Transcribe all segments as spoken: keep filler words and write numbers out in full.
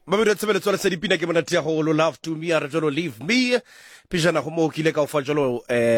Mabedi tsebele tswala se dipina ke monate ya go love to me are jolo leave me pijana go mo kile ka o fa jolo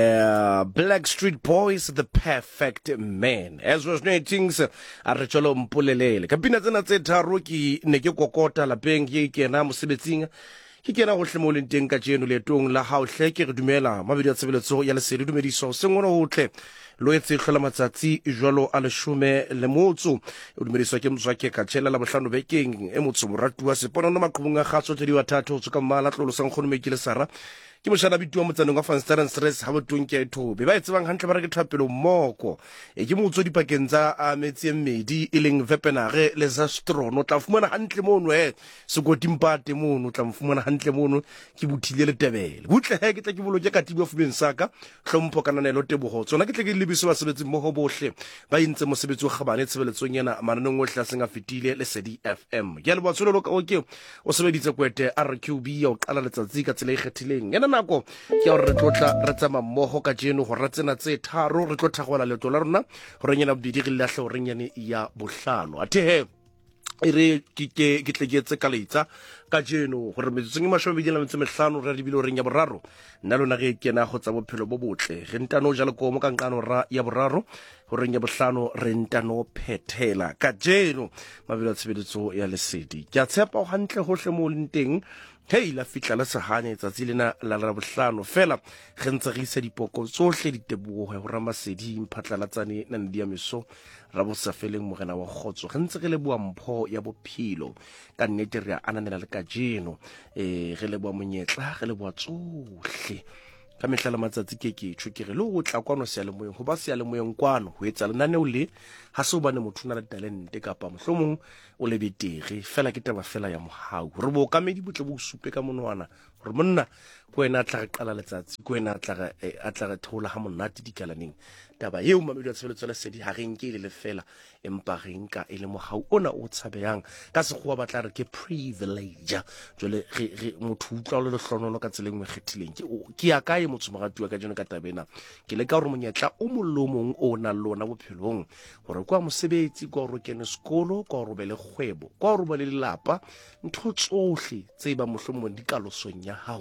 eh Black Street Boys the perfect man as was things are jolo mpolelele ka pina tsena tse tharo ke ne ke kokota lapeng ke kena mosebetsing ke kena go hlemoleng teng ka jeno le tong la ha o hle ke re dumela mabedi tsebeletso ya le se dumediso sengwe go tle lo etse tlhola matsatsi jwalo a leshume le motso o dumediswa ke mtswake ka tshela la bohlano bekeng e motso moratu wa sepono no maqhubung a khatso tse di wa thato tso ka mala tlolo sang khone mekile sara ke moshana bituwa motsaneng wa Fansteren stress ha botong ke thobe ba etsebang hantle ba re ke thapelo mmoko e ke motso dipakeng tsa a metsi mmedi e leng Vepenare le Zastrono tla fumana hantle mono e sekoti mpate mono tla mfumana hantle mono ke buthile le tebele butle he ke tla ke boloke ka tibo fubeng saka hlompho kananelo tebogo tsona ke tle ke lebiso ba sebetsi mmogo bohle ba intse mosebetsi o khabane tsebeletsong yana mananeng ohle a senga fetile le Sedi F M ke le botsolo ka oke o sebeditse kwete R Q B ya o qala letsatsi ka tsela e kgethileng yana nako ke re tlotla re tsama mmogo ka jeno go ratsena tse tharo re tlotla gola leto la rona go renyana bodidi ge le hle o renyane ya bohlalo athe he ire ke ke ke tleketse ka leitsa ka jeno gore metseng e masho bidila metse mehlano re dibile o renya boraro nna lona ge kena go tsa bophelo bo botle ge ntano jalo ko mo ka nkano ra ya boraro go renya bohlano re ntano phethela ka jeno mabelo tshebetso ya lesedi ke a tshepa go hantle gohle mo lenteng hey la fitla la sahane tsatsi lena la la bohlano fela ge ntse re isa dipoko tsohle ditebogo go rama sedi mphatlalatsane nna di ya meso ra bo sa feleng mogena wa khotso ge ntse re le bua mpho ya bophelo ka nnete re ananela le ka jeno eh ge le bua monyetla ge le bua tsohle ka mehlala matsatsi ke ke tsho ke re lo go tla kwano se ya le moyeng go ba se ya le moyeng kwano go etsa lenane o le ha se o bane motho na le talente kapa mohlomong o le betere fela ke taba fela ya mohau re bo ka medi botle bo supe ka monwana gore monna go ena tla re qala letsatsi go ena tla a tla re thola ha monate dikalaneng taba eo mamedi a tshebeletso le sedi ha reng ke le fela empa reng ka ele mohau ona o tshabeyang ka sekgowa batla re ke privilege jole re motho utlwa le hlonolo ka tseleng me khethileng ke ke ya kae motho mogatuwa ka jeno ka tabena ke le ka gore monyetla o molomong o na lona bophelong gore kwa mosebetsi kwa go kene sekolo kwa go be le kgwebo kwa go ba le lelapa ntho tsohle tse ba mohlomong di kalosong ya hao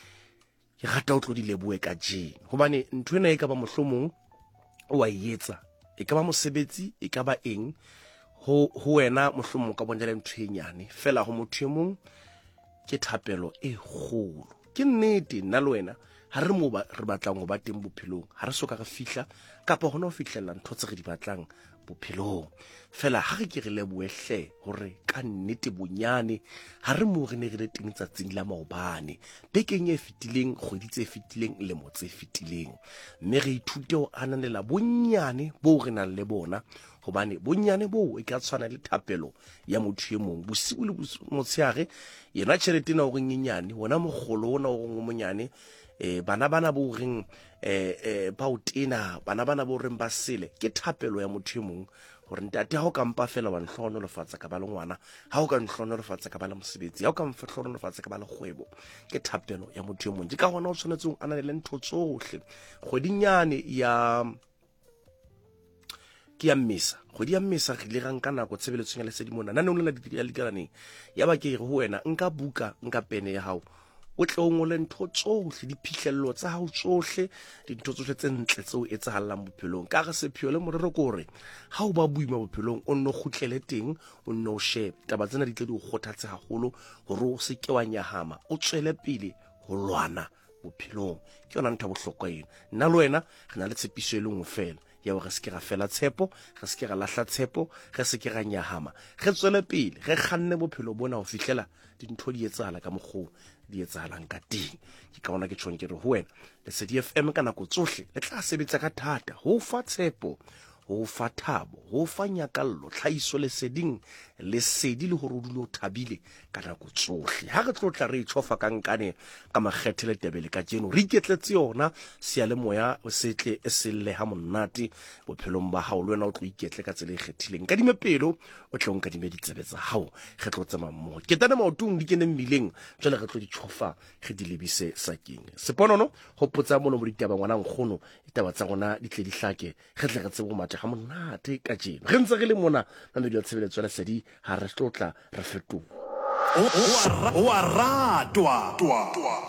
ke rata o tlo di leboe ka jeno hobane ntho ena e ka ba mohlomong o a etsa e ka ba mosebetsi e ka ba eng ho ho wena mohlomong ka bonjela ntho e nyane fela go motho mong ke thapelo e kgolo ke nnete nna le wena ha re mo ba re batlang go ba teng bophelong ha re soka re fihla kapa hona o fihlella ntho tse re di batlang bophelong fela ha re ke re leboehle hore ka nnete bonyane ha re mo re ne re le teng tsatsing la maobane bekeng e fitileng kgwedi tse fitileng le mo tse fitileng mme re ithute o ananela bonyane bo re nang le bona hobane bonyane bo e ka tshwana le thapelo ya motho e mong bosiu le motsheare yena tšhelete na o reng nyenyane wona mogolo ona o reng monyane eh bana bana bo reng eh eh ba o tena bana bana bo reng ba sele ke thapelo ya motho e mong gore ntate ha o ka mpa fela wa nhlono lefatsa ka ba le ngwana ha o ka nhlono lefatsa ka ba le mosebetsi ha o ka mfehlono lefatsa ka ba le kgwebo ke thapelo ya motho e mong ke ka gona o tshwanetse o ananele ntho tsohle kgwedinyane ya ke ya mmisa kgwedi ya mmisa re le ranka nako tshebeletsong ya lesedi mona nna ne o le ya lekalaneng ya ba ke re ho wena nka buka nka pene ya hao o tle o ngole ntho tsohle diphihlello tsa hao tsohle dintho tsohle tse ntle tseo etsahallang bophelong ka re sepheo le morero kore ha o ba buima bophelong o nno khutlele teng o nno she taba tsena di tle di go kgothatse haholo hore o se ke wa nyahama o tswele pele ho lwana bophelong ke yona ntho bohlokwa eno nna le wena re na le tshepiso e le nngwe fela ya re se ke ra fela tshepo re se ke ra lahla tshepo re se ke ra nyahama re tswele pele re kganne bophelo bona ho fihlela dintho di etsahala ka mogho di etsahalang ka teng ke ka ona ke tshwong ke re ho wena le Sedi F M ka nako tsohle le tla sebetsa ka thata ho fa tshepo ho fa thabo ho fa nyakallo tlhaiso le seding le sedi le hore o dule o thabile ka nako tsohle ha re tlotla re itshofa ka nkane ka makgethele tebele ka jeno re iketletse yona se ya le moya o setle e selle ha monate bophelong ba hao le wena o tlo iketle ka tsela e kgethileng ka dimepelo o tle o nka dime ditsebe tsa hao re tlo tsama mmoho ke tana maotong di kene mmileng jwale re tlo di tshofa re di lebise sakeng seponono ho potsa mono mo ditaba ngwana nkgono ditaba tsa gona di tle di hlake re tle re tsebo matha ha monate ka jeno re ntse re le mona na le di tshebeletso la sedi ha re tlotla re fetoga o a ratwa